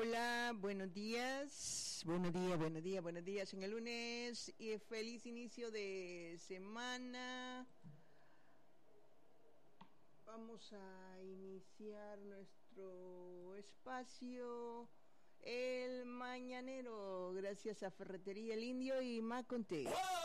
hola, buenos días, buenos días en el lunes y feliz inicio de semana. Vamos a iniciar nuestro espacio, el mañanero, gracias a Ferretería El Indio y Maconte.